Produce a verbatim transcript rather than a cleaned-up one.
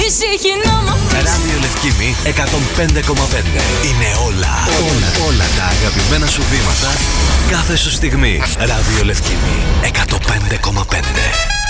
ψυχή νόμο. Ράδιο Λευκήμη εκατόν πέντε κόμμα πέντε. Είναι όλα, όλα, όλα τα αγαπημένα σου βήματα κάθε σου στιγμή. Ράδιο Λευκήμη εκατόν πέντε κόμμα πέντε.